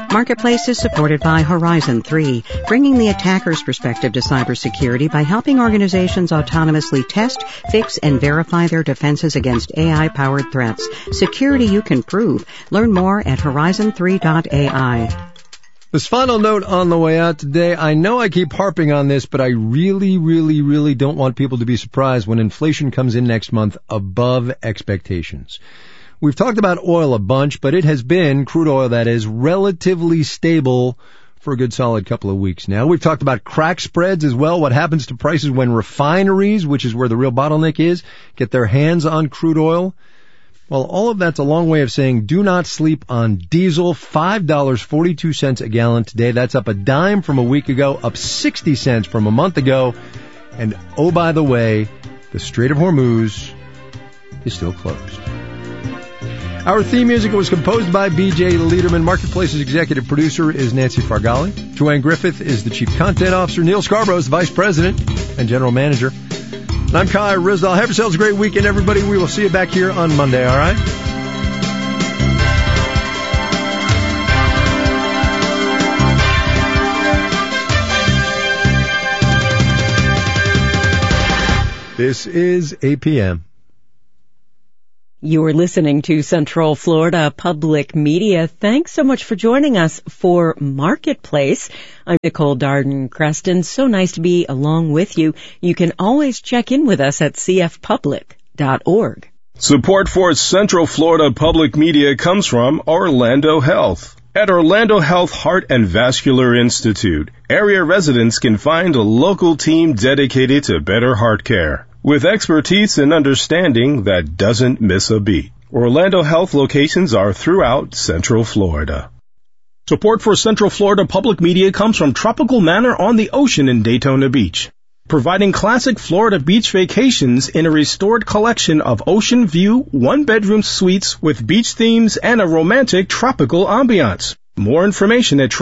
Marketplace is supported by Horizon 3, bringing the attacker's perspective to cybersecurity by helping organizations autonomously test, fix, and verify their defenses against AI-powered threats. Security you can prove. Learn more at horizon3.ai. This final note on the way out today, I know I keep harping on this, but I really don't want people to be surprised when inflation comes in next month above expectations. We've talked about oil a bunch, but it has been, crude oil that is, relatively stable for a good solid couple of weeks now. We've talked about crack spreads as well, what happens to prices when refineries, which is where the real bottleneck is, get their hands on crude oil. Well, all of that's a long way of saying do not sleep on diesel. $5.42 a gallon today. That's up a dime from a week ago, up 60 cents from a month ago. And oh, by the way, the Strait of Hormuz is still closed. Our theme music was composed by B.J. Lederman. Marketplace's executive producer is Nancy Fargali. Joanne Griffith is the chief content officer. Neil Scarborough is the vice president and general manager. And I'm Kai Ryssdal. Have yourselves a great weekend, everybody. We will see you back here on Monday, all right? This is APM. You're listening to Central Florida Public Media. Thanks so much for joining us for Marketplace. I'm Nicole Darden-Creston. So nice to be along with you. You can always check in with us at cfpublic.org. Support for Central Florida Public Media comes from Orlando Health. At Orlando Health Heart and Vascular Institute, area residents can find a local team dedicated to better heart care, with expertise and understanding that doesn't miss a beat. Orlando Health locations are throughout Central Florida. Support for Central Florida Public Media comes from Tropical Manor on the Ocean in Daytona Beach, providing classic Florida beach vacations in a restored collection of ocean view, one-bedroom suites with beach themes and a romantic tropical ambiance. More information at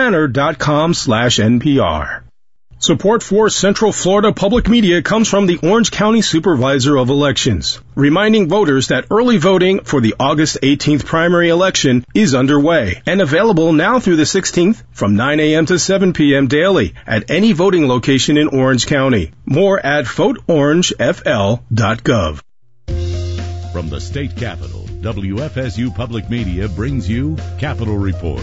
tropicalmanor.com/NPR. Support for Central Florida Public Media comes from the Orange County Supervisor of Elections, reminding voters that early voting for the August 18th primary election is underway and available now through the 16th from 9 a.m. to 7 p.m. daily at any voting location in Orange County. More at voteorangefl.gov. From the state capitol, WFSU Public Media brings you Capitol Report.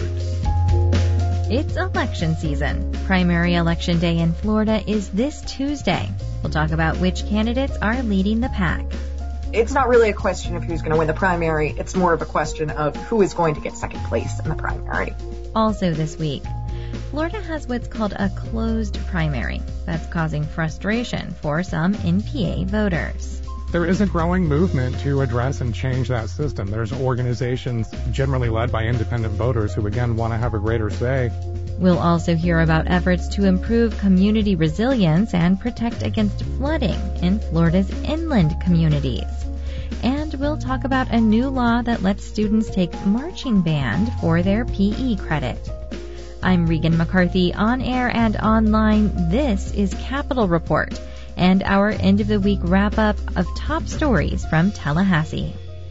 It's election season. Primary election day in Florida is this Tuesday. We'll talk about which candidates are leading the pack. It's not really a question of who's going to win the primary. It's more of a question of who is going to get second place in the primary. Also this week, Florida has what's called a closed primary. That's causing frustration for some NPA voters. There is a growing movement to address and change that system. There's organizations generally led by independent voters who, again, want to have a greater say. We'll also hear about efforts to improve community resilience and protect against flooding in Florida's inland communities. And we'll talk about a new law that lets students take marching band for their PE credit. I'm Regan McCarthy, on air and online. This is Capitol Report, and our end-of-the-week wrap-up of top stories from Tallahassee.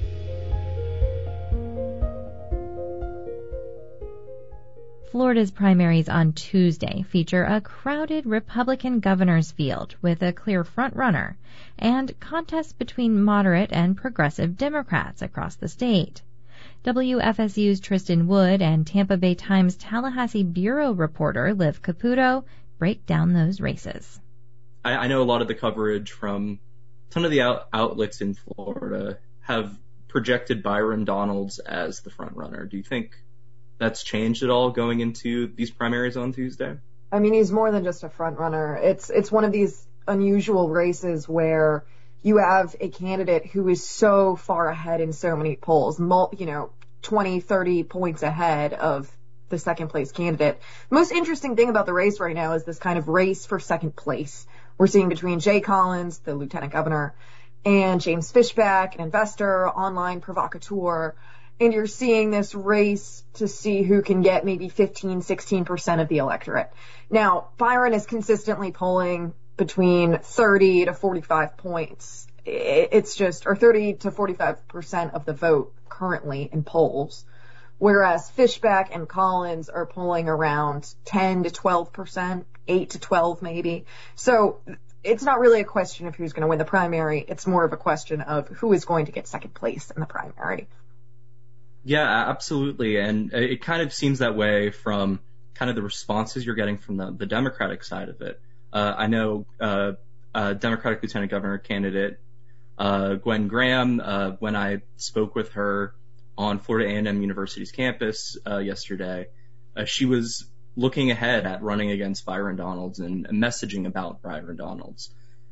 Florida's primaries on Tuesday feature a crowded Republican governor's field with a clear front-runner and contests between moderate and progressive Democrats across the state. WFSU's Tristan Wood and Tampa Bay Times Tallahassee bureau reporter Liv Caputo break down those races. I know a lot of the coverage from a ton of the outlets in Florida have projected Byron Donalds as the front runner. Do you think that's changed at all going into these primaries on Tuesday? I mean, he's more than just a front runner. It's one of these unusual races where you have a candidate who is so far ahead in so many polls, 20, 30 points ahead of the second place candidate. The most interesting thing about the race right now is this kind of race for second place we're seeing between Jay Collins, the lieutenant governor, and James Fishback, an investor, online provocateur. And you're seeing this race to see who can get maybe 15, 16% of the electorate. Now, Byron is consistently polling between 30 to 45 points. It's just, or 30 to 45% of the vote currently in polls, whereas Fishback and Collins are polling around 10 to 12%, 8 to 12 maybe. So it's not really a question of who's going to win the primary. It's more of a question of who is going to get second place in the primary. Yeah, absolutely. And it kind of seems that way from kind of the responses you're getting from the Democratic side of it. I know Democratic Lieutenant Governor candidate Gwen Graham, when I spoke with her on Florida A&M University's campus yesterday, she was looking ahead at running against Byron Donalds and messaging about Byron Donalds.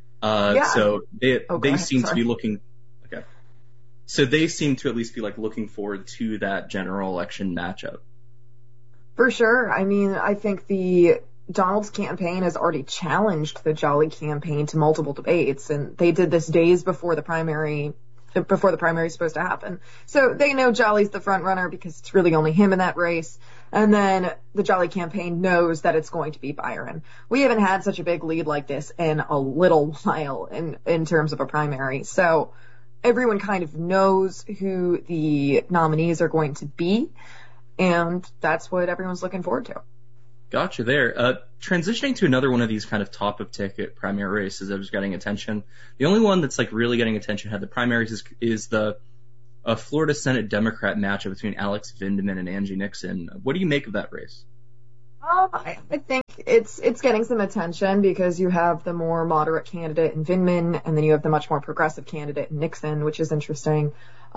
So they seem to be looking. Okay. So they seem to at least be like looking forward to that general election matchup. For sure. I mean, I think the Donald's campaign has already challenged the Jolly campaign to multiple debates, and they did this days before the primary is supposed to happen. So they know Jolly's the front runner because it's really only him in that race. And then the Jolly campaign knows that it's going to be Byron. We haven't had such a big lead like this in a little while in terms of a primary. So everyone kind of knows who the nominees are going to be, and that's what everyone's looking forward to. Gotcha there. Transitioning to another one of these kind of top of ticket primary races that was getting attention. The only one that's like really getting attention had the primaries is the Florida Senate Democrat matchup between Alex Vindman and Angie Nixon. What do you make of that race? I think it's getting some attention because you have the more moderate candidate in Vindman, and then you have the much more progressive candidate in Nixon, which is interesting.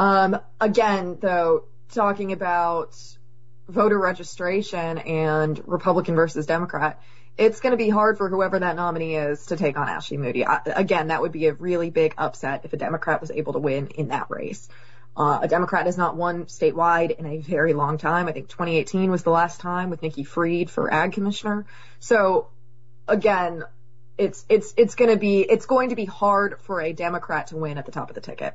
Again, though, talking about voter registration and Republican versus Democrat, it's going to be hard for whoever that nominee is to take on Ashley Moody. Again, that would be a really big upset if a Democrat was able to win in that race. A Democrat has not won statewide in a very long time. I think 2018 was the last time with Nikki Fried for Ag Commissioner. So again, it's going to be hard for a Democrat to win at the top of the ticket.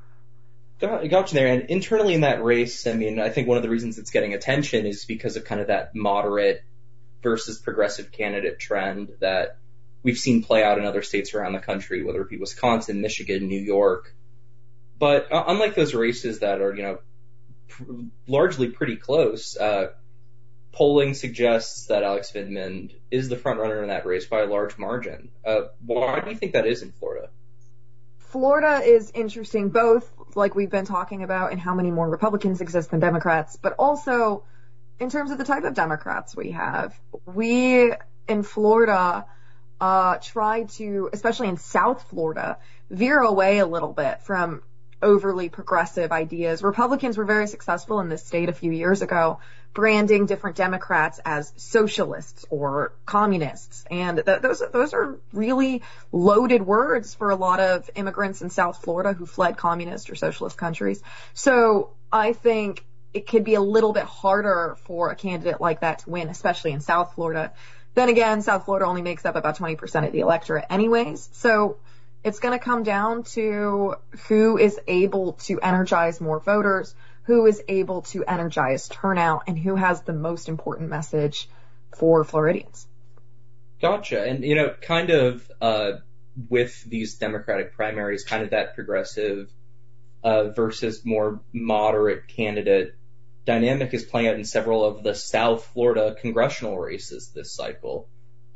Gotcha there. And internally in that race, I mean, I think one of the reasons it's getting attention is because of kind of that moderate versus progressive candidate trend that we've seen play out in other states around the country, whether it be Wisconsin, Michigan, New York. But unlike those races that are, largely pretty close, polling suggests that Alex Vindman is the front runner in that race by a large margin. Why do you think that is in Florida? Florida is interesting, both like we've been talking about in how many more Republicans exist than Democrats, but also in terms of the type of Democrats we have. We in Florida try to, especially in South Florida, veer away a little bit from overly progressive ideas. Republicans were very successful in this state a few years ago, branding different Democrats as socialists or communists. And those are really loaded words for a lot of immigrants in South Florida who fled communist or socialist countries. So I think it could be a little bit harder for a candidate like that to win, especially in South Florida. Then again, South Florida only makes up about 20% of the electorate anyways. So it's going to come down to who is able to energize more voters, who is able to energize turnout, and who has the most important message for Floridians. Gotcha. And, kind of with these Democratic primaries, kind of that progressive versus more moderate candidate dynamic is playing out in several of the South Florida congressional races this cycle.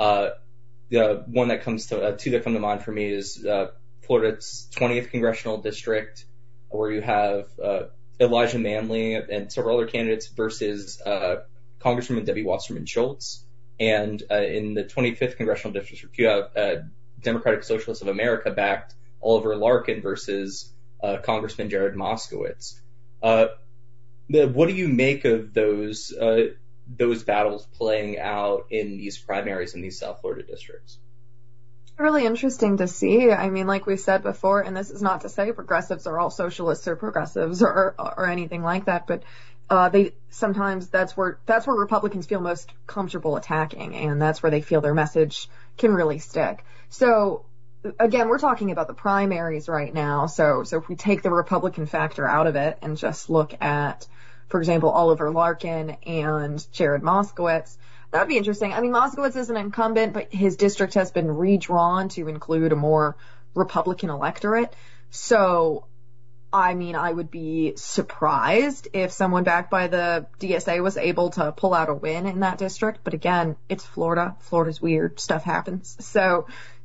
The one that comes to two that come to mind for me is Florida's 20th congressional district, where you have Elijah Manley and several other candidates versus Congresswoman Debbie Wasserman Schultz. And in the 25th congressional district, you have Democratic Socialists of America backed Oliver Larkin versus Congressman Jared Moskowitz. What do you make of those battles playing out in these primaries in these South Florida districts? Really interesting to see. I mean, like we said before, and this is not to say progressives are all socialists or progressives or anything like that, but they sometimes that's where Republicans feel most comfortable attacking, and that's where they feel their message can really stick. So again, we're talking about the primaries right now. So if we take the Republican factor out of it and just look at, for example, Oliver Larkin and Jared Moskowitz, that would be interesting. I mean, Moskowitz is an incumbent, but his district has been redrawn to include a more Republican electorate. So I mean, I would be surprised if someone backed by the DSA was able to pull out a win in that district. But again, it's Florida. Florida's weird. Stuff happens. So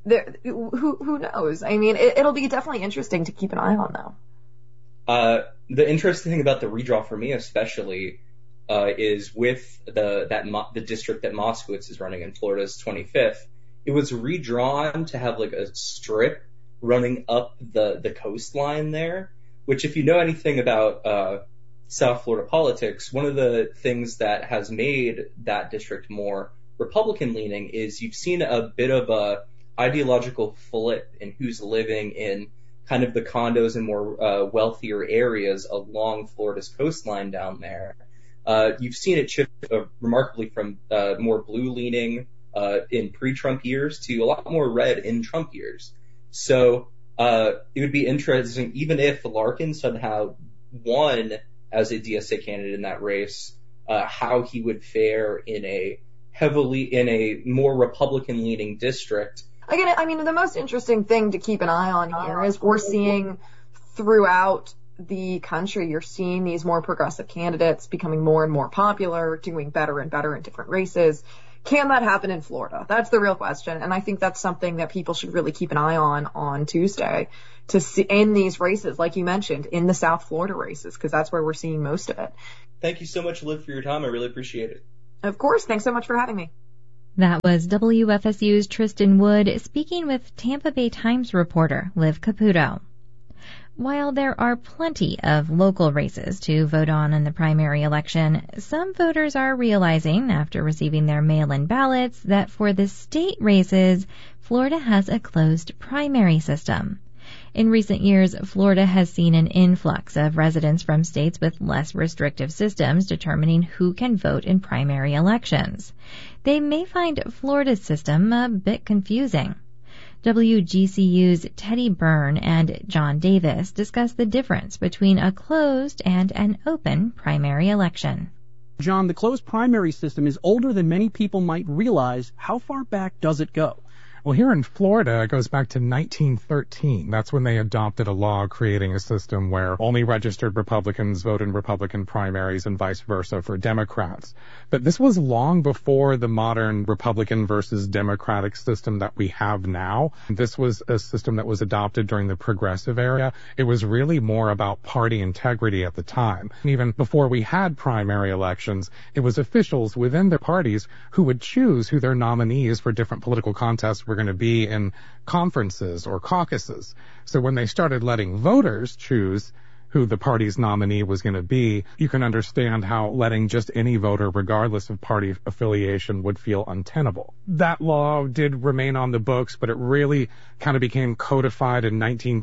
who knows? I mean, it'll be definitely interesting to keep an eye on, though. The interesting thing about the redraw for me especially is with the district that Moskowitz is running in Florida's 25th, it was redrawn to have like a strip running up the coastline there, which if you know anything about South Florida politics, one of the things that has made that district more Republican leaning is you've seen a bit of a ideological flip in who's living in kind of the condos and more wealthier areas along Florida's coastline down there. You've seen it shift remarkably from more blue-leaning in pre-Trump years to a lot more red in Trump years. So it would be interesting, even if Larkin somehow won as a DSA candidate in that race, how he would fare in a more Republican-leaning district. Again, I mean, the most interesting thing to keep an eye on here is we're seeing throughout the country, you're seeing these more progressive candidates becoming more and more popular, doing better and better in different races. Can that happen in Florida? That's the real question. And I think that's something that people should really keep an eye on Tuesday to see in these races, like you mentioned, in the South Florida races, because that's where we're seeing most of it. Thank you so much, Liv, for your time. I really appreciate it. Of course. Thanks so much for having me. That was WFSU's Tristan Wood speaking with Tampa Bay Times reporter Liv Caputo. While there are plenty of local races to vote on in the primary election, some voters are realizing after receiving their mail-in ballots that for the state races, Florida has a closed primary system. In recent years, Florida has seen an influx of residents from states with less restrictive systems determining who can vote in primary elections. They may find Florida's system a bit confusing. WGCU's Teddy Byrne and John Davis discuss the difference between a closed and an open primary election. John, the closed primary system is older than many people might realize. How far back does it go? Well, here in Florida, it goes back to 1913. That's when they adopted a law creating a system where only registered Republicans vote in Republican primaries and vice versa for Democrats. But this was long before the modern Republican versus Democratic system that we have now. This was a system that was adopted during the progressive era. It was really more about party integrity at the time. Even before we had primary elections, it was officials within the parties who would choose who their nominees for different political contests were going to be in conferences or caucuses. So when they started letting voters choose who the party's nominee was going to be, you can understand how letting just any voter, regardless of party affiliation, would feel untenable. That law did remain on the books, but it really kind of became codified in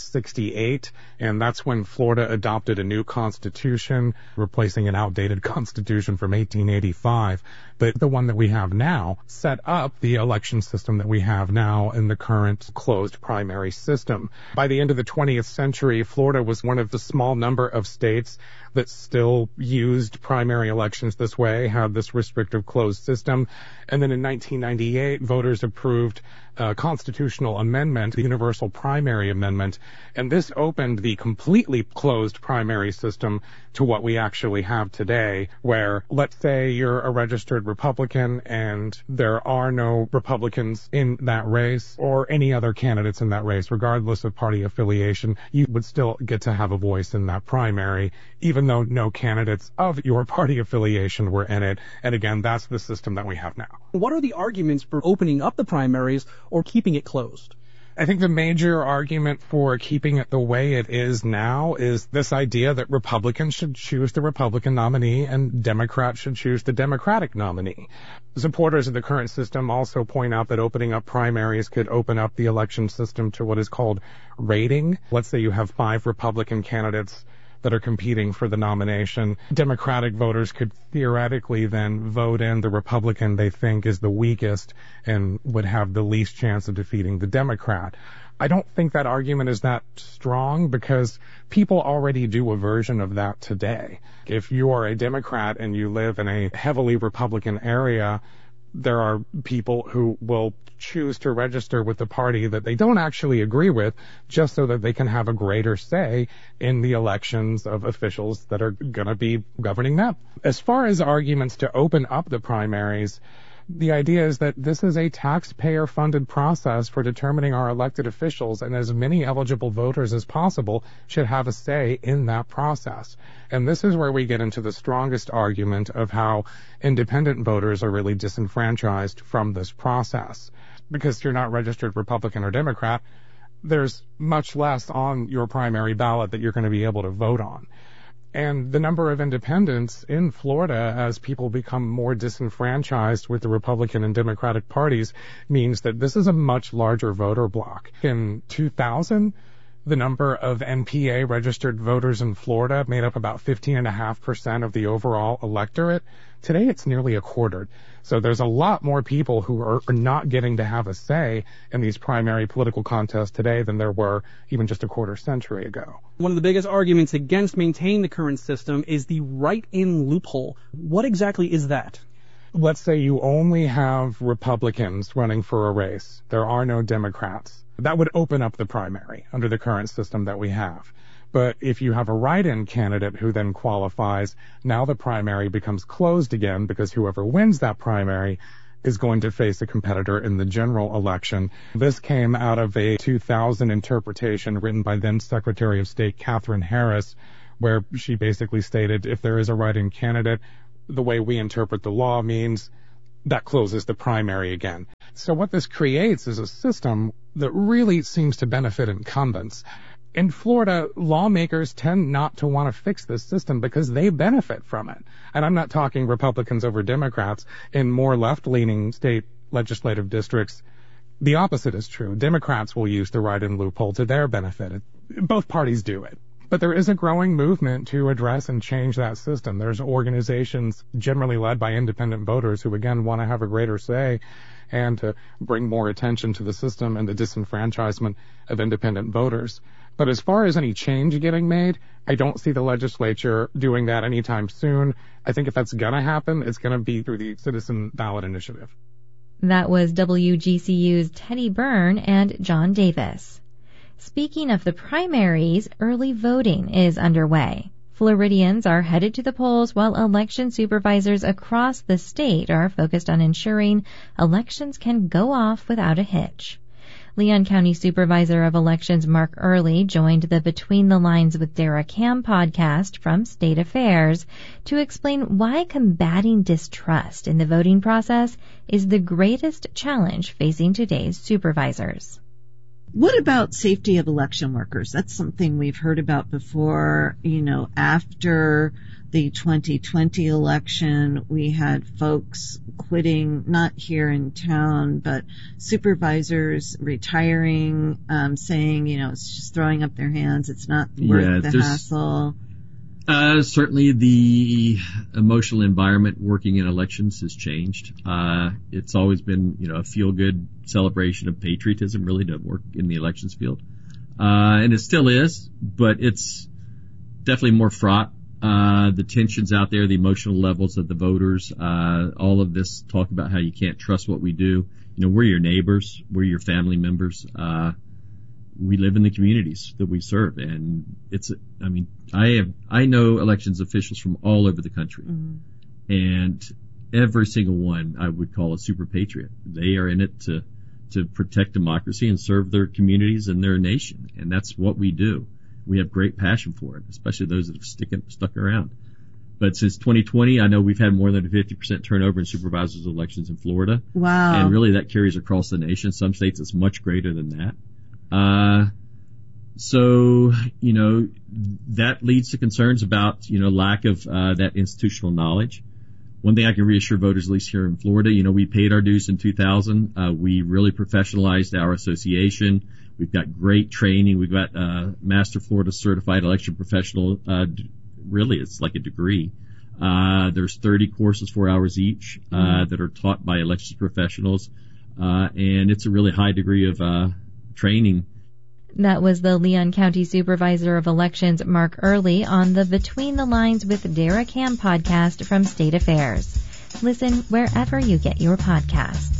1968, and that's when Florida adopted a new constitution, replacing an outdated constitution from 1885. But the one that we have now set up the election system that we have now in the current closed primary system. By the end of the 20th century, Florida was one of the small number of states that still used primary elections this way, had this restrictive closed system. And then in 1998, voters approved a constitutional amendment, the Universal Primary Amendment, and this opened the completely closed primary system to what we actually have today, where let's say you're a registered Republican and there are no Republicans in that race or any other candidates in that race, regardless of party affiliation, you would still get to have a voice in that primary, even though no candidates of your party affiliation were in it. And again, that's the system that we have now. What are the arguments for opening up the primaries or keeping it closed? I think the major argument for keeping it the way it is now is this idea that Republicans should choose the Republican nominee and Democrats should choose the Democratic nominee. Supporters of the current system also point out that opening up primaries could open up the election system to what is called rating. Let's say you have 5 Republican candidates that are competing for the nomination. Democratic voters could theoretically then vote in the Republican they think is the weakest and would have the least chance of defeating the Democrat. I don't think that argument is that strong because people already do a version of that today. If you are a Democrat and you live in a heavily Republican area, there are people who will choose to register with the party that they don't actually agree with just so that they can have a greater say in the elections of officials that are going to be governing them. As far as arguments to open up the primaries, the idea is that this is a taxpayer-funded process for determining our elected officials, and as many eligible voters as possible should have a say in that process. And this is where we get into the strongest argument of how independent voters are really disenfranchised from this process. Because you're not registered Republican or Democrat, there's much less on your primary ballot that you're going to be able to vote on. And the number of independents in Florida, as people become more disenfranchised with the Republican and Democratic parties, means that this is a much larger voter bloc. In 2000, the number of NPA registered voters in Florida made up about 15.5% of the overall electorate. Today, it's nearly a quarter. So there's a lot more people who are not getting to have a say in these primary political contests today than there were even just a quarter century ago. One of the biggest arguments against maintaining the current system is the write-in loophole. What exactly is that? Let's say you only have Republicans running for a race. There are no Democrats. That would open up the primary under the current system that we have. But if you have a write-in candidate who then qualifies, now the primary becomes closed again because whoever wins that primary is going to face a competitor in the general election. This came out of a 2000 interpretation written by then Secretary of State Katherine Harris, where she basically stated if there is a write-in candidate, the way we interpret the law means that closes the primary again. So what this creates is a system that really seems to benefit incumbents. In Florida, lawmakers tend not to want to fix this system because they benefit from it. And I'm not talking Republicans over Democrats. In more left-leaning state legislative districts, the opposite is true. Democrats will use the write-in loophole to their benefit. Both parties do it. But there is a growing movement to address and change that system. There's organizations generally led by independent voters who, again, want to have a greater say and to bring more attention to the system and the disenfranchisement of independent voters. But as far as any change getting made, I don't see the legislature doing that anytime soon. I think if that's going to happen, it's going to be through the Citizen Ballot Initiative. That was WGCU's Teddy Byrne and John Davis. Speaking of the primaries, early voting is underway. Floridians are headed to the polls while election supervisors across the state are focused on ensuring elections can go off without a hitch. Leon County Supervisor of Elections Mark Early joined the Between the Lines with Dara Cam podcast from State Affairs to explain why combating distrust in the voting process is the greatest challenge facing today's supervisors. What about safety of election workers? That's something we've heard about before. After the 2020 election, we had folks quitting, not here in town, but supervisors retiring, saying, it's just throwing up their hands. It's not worth the hassle. Certainly the emotional environment working in elections has changed. It's always been, a feel-good celebration of patriotism really to work in the elections field. And it still is, but it's definitely more fraught. The tensions out there, the emotional levels of the voters, all of this talk about how you can't trust what we do. We're your neighbors, we're your family members. We live in the communities that we serve, and I know elections officials from all over the country, and every single one I would call a super patriot. They are in it to protect democracy and serve their communities and their nation, and that's what we do. We have great passion for it, especially those that have stuck around. But since 2020, I know we've had more than a 50% turnover in supervisors' elections in Florida. Wow. And really that carries across the nation. Some states it's much greater than that. That leads to concerns about, lack of that institutional knowledge. One thing I can reassure voters, at least here in Florida, we paid our dues in 2000. We really professionalized our association. We've got great training. We've got Master Florida Certified Election Professional. Really, it's like a degree. There's 30 courses, 4 hours each, that are taught by elections professionals. And it's a really high degree of training. That was the Leon County Supervisor of Elections, Mark Early, on the Between the Lines with Dara Cam podcast from State Affairs. Listen wherever you get your podcasts.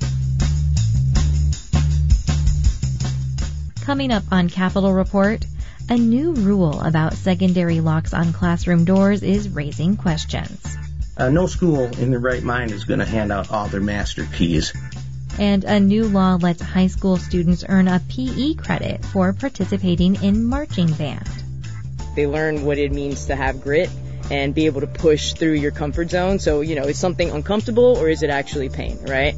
Coming up on Capitol Report, a new rule about secondary locks on classroom doors is raising questions. No school in their right mind is going to hand out all their master keys. And a new law lets high school students earn a PE credit for participating in marching band. They learn what it means to have grit and be able to push through your comfort zone. So, is something uncomfortable or is it actually pain, right?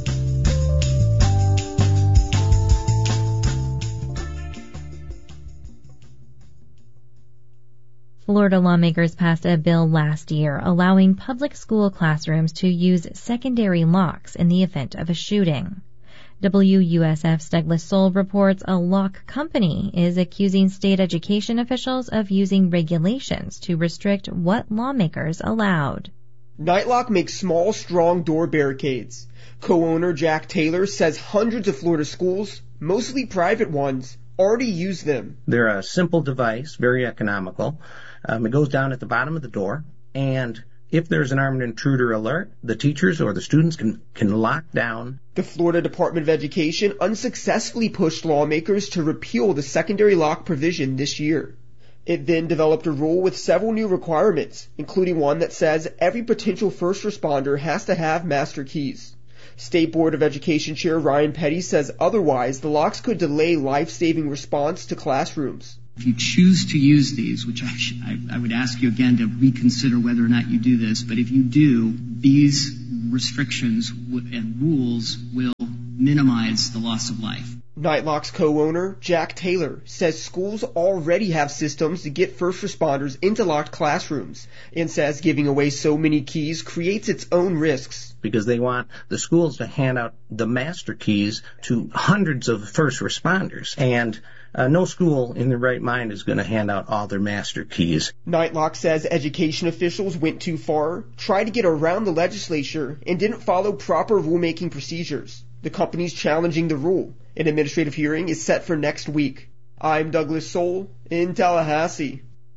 Florida lawmakers passed a bill last year allowing public school classrooms to use secondary locks in the event of a shooting. WUSF's Douglas Soul reports a lock company is accusing state education officials of using regulations to restrict what lawmakers allowed. Nightlock makes small, strong door barricades. Co-owner Jack Taylor says hundreds of Florida schools, mostly private ones, already use them. They're a simple device, very economical. It goes down at the bottom of the door, and if there's an armed intruder alert, the teachers or the students can lock down. The Florida Department of Education unsuccessfully pushed lawmakers to repeal the secondary lock provision this year. It then developed a rule with several new requirements, including one that says every potential first responder has to have master keys. State Board of Education Chair Ryan Petty says otherwise the locks could delay life-saving response to classrooms. If you choose to use these, which I would ask you again to reconsider whether or not you do this, but if you do, these restrictions and rules will minimize the loss of life. Nightlock's co-owner, Jack Taylor, says schools already have systems to get first responders into locked classrooms and says giving away so many keys creates its own risks. Because they want the schools to hand out the master keys to hundreds of first responders. And no school in their right mind is going to hand out all their master keys. Nightlock says education officials went too far, tried to get around the legislature, and didn't follow proper rulemaking procedures. The company's challenging the rule. An administrative hearing is set for next week. I'm Douglas Soul in Tallahassee.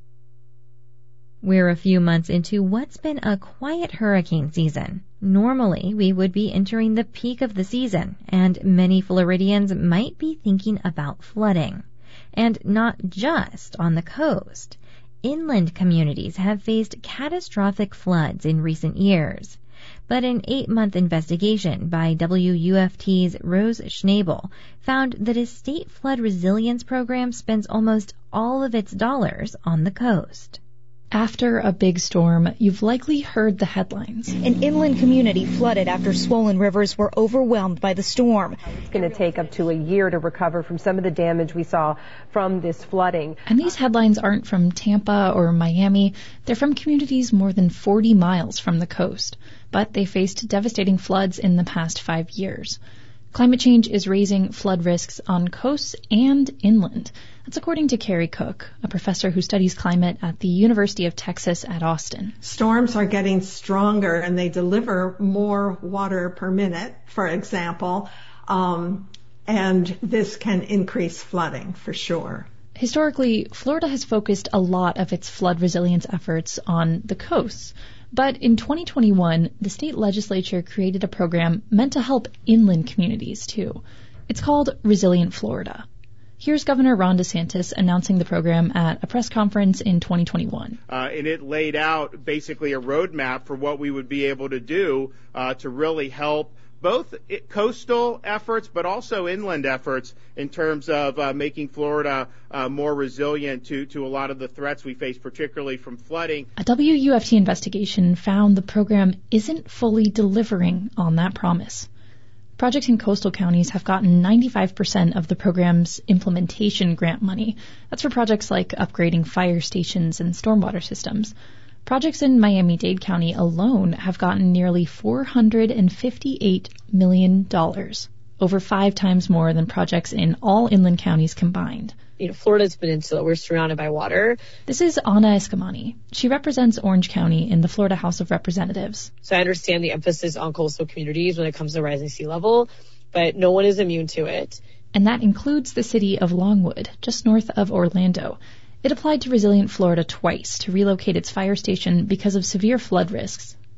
We're a few months into what's been a quiet hurricane season. Normally, we would be entering the peak of the season, and many Floridians might be thinking about flooding. And not just on the coast. Inland communities have faced catastrophic floods in recent years. But an 8-month investigation by WUFT's Rose Schnabel found that a state flood resilience program spends almost all of its dollars on the coast. After a big storm, you've likely heard the headlines. An inland community flooded after swollen rivers were overwhelmed by the storm. It's going to take up to a year to recover from some of the damage we saw from this flooding. And these headlines aren't from Tampa or Miami. They're from communities more than 40 miles from the coast. But they faced devastating floods in the past 5 years. Climate change is raising flood risks on coasts and inland. That's according to Carrie Cook, a professor who studies climate at the University of Texas at Austin. Storms are getting stronger and they deliver more water per minute, for example, and this can increase flooding for sure. Historically, Florida has focused a lot of its flood resilience efforts on the coasts. But in 2021, the state legislature created a program meant to help inland communities, too. It's called Resilient Florida. Here's Governor Ron DeSantis announcing the program at a press conference in 2021. And it laid out basically a roadmap for what we would be able to do to really help both coastal efforts but also inland efforts in terms of making Florida more resilient to a lot of the threats we face, particularly from flooding. A WUFT investigation found the program isn't fully delivering on that promise. Projects in coastal counties have gotten 95% of the program's implementation grant money. That's for projects like upgrading fire stations and stormwater systems. Projects in Miami-Dade County alone have gotten nearly $458 million, over 5 times more than projects in all inland counties combined. Florida's peninsula, we're surrounded by water. This is Ana Escamani. She represents Orange County in the Florida House of Representatives. So I understand the emphasis on coastal communities when it comes to rising sea level, but no one is immune to it. And that includes the city of Longwood, just north of Orlando. It applied to Resilient Florida twice to relocate its fire station because of severe flood risks.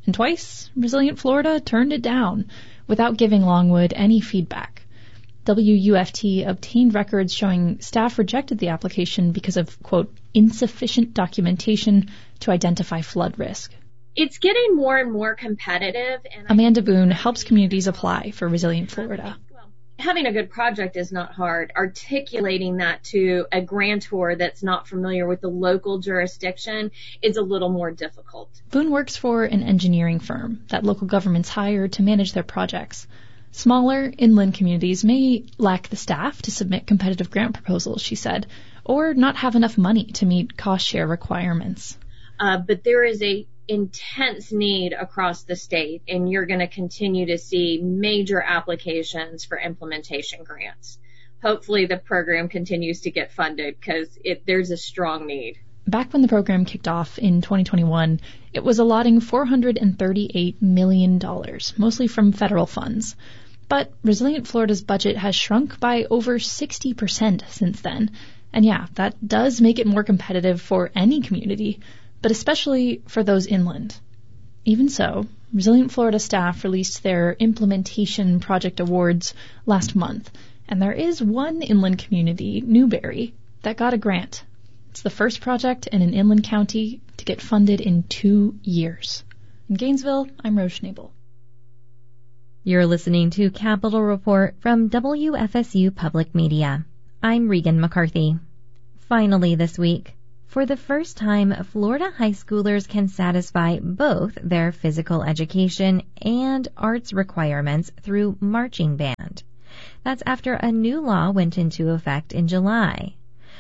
And twice, Resilient Florida turned it down without giving Longwood any feedback. WUFT obtained records showing staff rejected the application because of, quote, insufficient documentation to identify flood risk. It's getting more and more competitive. And Amanda Boone helps communities apply for Resilient Florida. Having a good project is not hard. Articulating that to a grantor that's not familiar with the local jurisdiction is a little more difficult. Boone works for an engineering firm that local governments hire to manage their projects. Smaller inland communities may lack the staff to submit competitive grant proposals, she said, or not have enough money to meet cost share requirements. But there is a intense need across the state, and you're going to continue to see major applications for implementation grants. Hopefully the program continues to get funded because there's a strong need. Back when the program kicked off in 2021, it was allotting $438 million, mostly from federal funds. But Resilient Florida's budget has shrunk by over 60% since then. And yeah, that does make it more competitive for any community, but especially for those inland. Even so, Resilient Florida staff released their implementation project awards last month, and there is one inland community, Newberry, that got a grant. It's the first project in an inland county to get funded in 2 years. In Gainesville, I'm Rose Schnabel. You're listening to Capitol Report from WFSU Public Media. I'm Regan McCarthy. Finally this week, for the first time, Florida high schoolers can satisfy both their physical education and arts requirements through marching band. That's after a new law went into effect in July.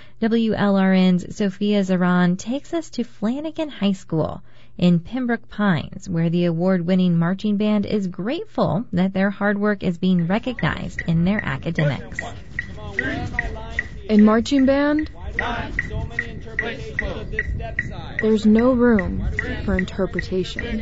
WLRN's Sophia Zaran takes us to Flanagan High School in Pembroke Pines, where the award-winning marching band is grateful that their hard work is being recognized in their academics. In marching band, there's no room for interpretation.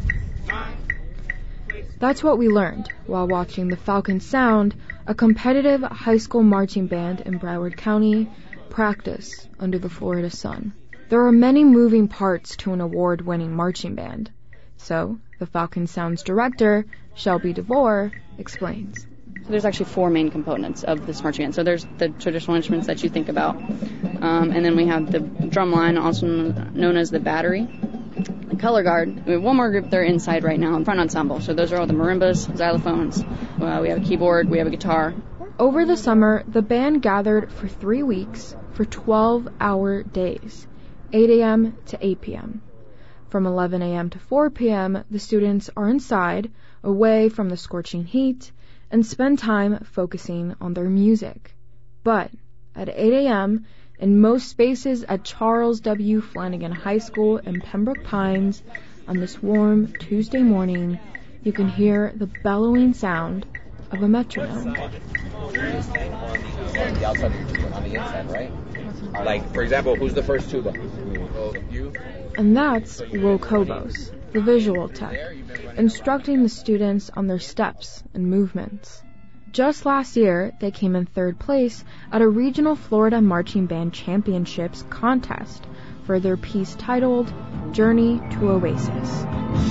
That's what we learned while watching the Falcon Sound, a competitive high school marching band in Broward County, practice under the Florida sun. There are many moving parts to an award-winning marching band. So, the Falcon Sound's director, Shelby DeVore, explains. So there's actually 4 main components of this marching band. So there's the traditional instruments that you think about. And then we have the drum line, also known as the battery. The color guard. We have one more group, they're inside right now, front ensemble. So those are all the marimbas, xylophones. We have a keyboard, we have a guitar. Over the summer, the band gathered for 3 weeks for 12-hour days, 8 a.m. to 8 p.m. From 11 a.m. to 4 p.m., the students are inside, away from the scorching heat, and spend time focusing on their music. But at 8 a.m., in most spaces at Charles W. Flanagan High School in Pembroke Pines, on this warm Tuesday morning, you can hear the bellowing sound of a metronome. The outside on the inside, right? Like, for example, who's the first tuba? You? And that's Will Kobos, the visual tech, instructing the students on their steps and movements. Just last year, they came in 3rd place at a regional Florida Marching Band Championships contest for their piece titled Journey to Oasis.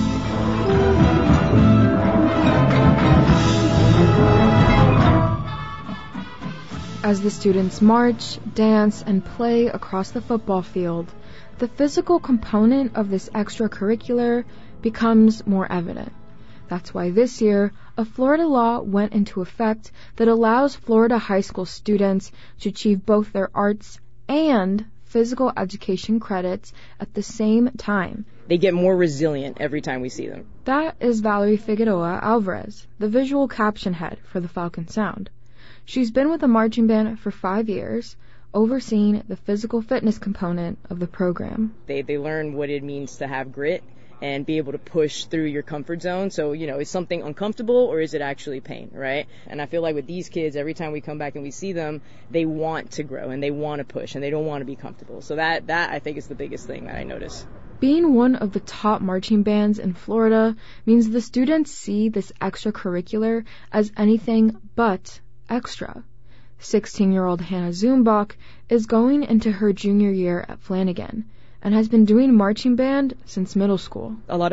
As the students march, dance, and play across the football field, the physical component of this extracurricular becomes more evident. That's why this year, a Florida law went into effect that allows Florida high school students to achieve both their arts and physical education credits at the same time. They get more resilient every time we see them. That is Valerie Figueroa Alvarez, the visual caption head for the Falcon Sound. She's been with the marching band for 5 years, overseeing the physical fitness component of the program. They learn what it means to have grit and be able to push through your comfort zone. So, is something uncomfortable or is it actually pain, right? And I feel like with these kids, every time we come back and we see them, they want to grow and they want to push and they don't want to be comfortable. So that I think is the biggest thing that I notice. Being one of the top marching bands in Florida means the students see this extracurricular as anything but extra. 16-year-old Hannah Zumbach is going into her junior year at Flanagan and has been doing marching band since middle school. A lot of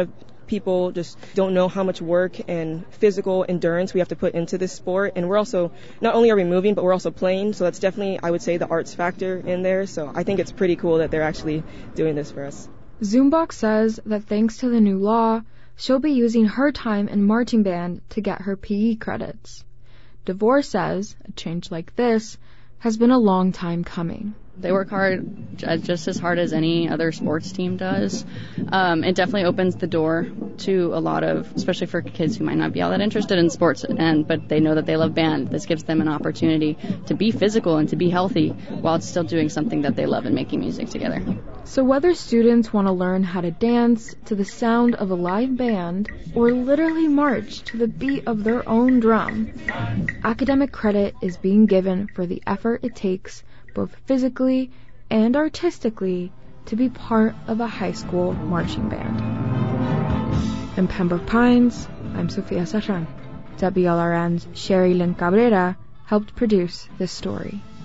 people just don't know how much work and physical endurance we have to put into this sport. And we're also, not only are we moving, but we're also playing. So that's definitely, I would say, the arts factor in there. So I think it's pretty cool that they're actually doing this for us. Zumbuck says that thanks to the new law, she'll be using her time in marching band to get her PE credits. DeVore says a change like this has been a long time coming. They work hard, just as hard as any other sports team does. It definitely opens the door to a lot of, especially for kids who might not be all that interested in sports, but they know that they love band. This gives them an opportunity to be physical and to be healthy while still doing something that they love and making music together. So whether students want to learn how to dance to the sound of a live band or literally march to the beat of their own drum, academic credit is being given for the effort it takes both physically and artistically to be part of a high school marching band. In Pembroke Pines, I'm Sofia Serran. WLRN's Sherry Lynn Cabrera helped produce this story.